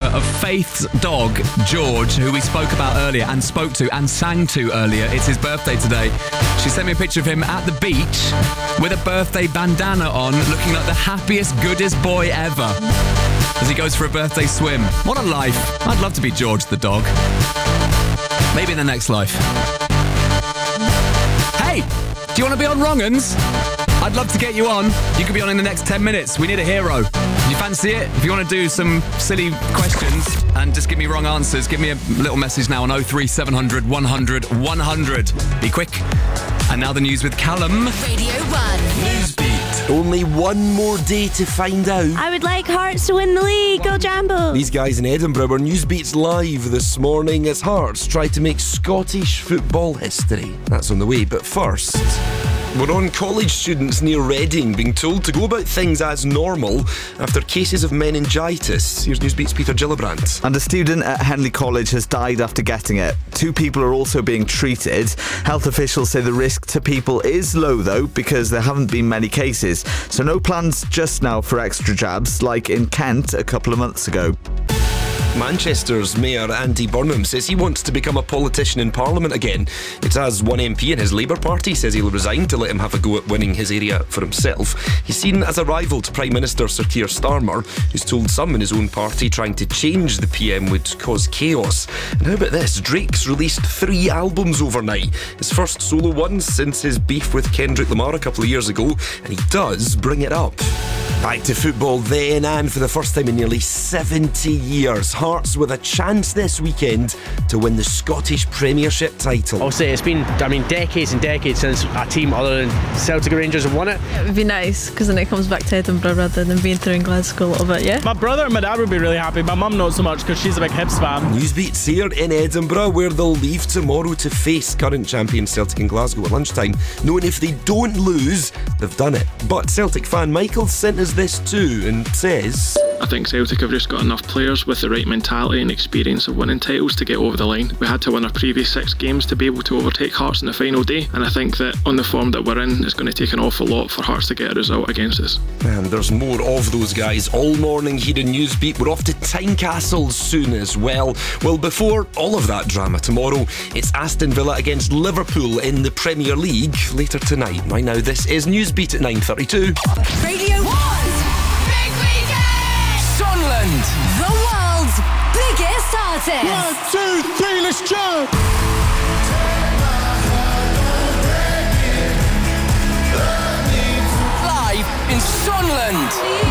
of Faith's dog, George, who we spoke about earlier and spoke to and sang to earlier. It's his birthday today. She sent me a picture of him at the beach with a birthday bandana on, looking like the happiest, goodest boy ever as he goes for a birthday swim. What a life. I'd love to be George the dog. Maybe in the next life. Hey, do you want to be on Wrong 'Uns? I'd love to get you on. You could be on in the next 10 minutes. We need a hero. You fancy it? If you want to do some silly questions and just give me wrong answers, give me a little message now on 03700 100 100. Be quick. And now the news with Callum. Radio 1. Newsbeat. Only one more day to find out. I would like Hearts to win the league. Go Jambo. These guys in Edinburgh were Newsbeat's live this morning as Hearts try to make Scottish football history. That's on the way, but first... we're on college students near Reading being told to go about things as normal after cases of meningitis. Here's Newsbeat's Peter Gillibrand. And a student at Henley College has died after getting it. 2 people are also being treated. Health officials say the risk to people is low, though, because there haven't been many cases. So no plans just now for extra jabs, like in Kent a couple of months ago. Manchester's Mayor Andy Burnham says he wants to become a politician in Parliament again. It's as one MP in his Labour Party says he'll resign to let him have a go at winning his area for himself. He's seen as a rival to Prime Minister Sir Keir Starmer, who's told some in his own party trying to change the PM would cause chaos. And how about this? Drake's released 3 albums overnight. His first solo one since his beef with Kendrick Lamar a couple of years ago, and he does bring it up. Back to football then, and for the first time in nearly 70 years, Hearts with a chance this weekend to win the Scottish Premiership title. I'll say it's been, decades and decades since a team other than Celtic or Rangers have won it. It would be nice, because then it comes back to Edinburgh rather than being through in Glasgow a little bit, yeah? My brother and my dad would be really happy. My mum not so much, because she's a big Hibs fan. Newsbeat's here in Edinburgh, where they'll leave tomorrow to face current champion Celtic in Glasgow at lunchtime, knowing if they don't lose, they've done it. But Celtic fan Michael sent us this too and says... I think Celtic have just got enough players with the right mentality and experience of winning titles to get over the line. We had to win our previous 6 games to be able to overtake Hearts on the final day, and I think that on the form that we're in, it's going to take an awful lot for Hearts to get a result against us. And there's more of those guys all morning here in Newsbeat. We're off to Tynecastle soon as well. Well, before all of that drama tomorrow, it's Aston Villa against Liverpool in the Premier League later tonight. Right now, this is Newsbeat at 9:32. Radio 1. Sunderland, the world's biggest artist. 1, 2, 3, let's jump! Live in Sunderland.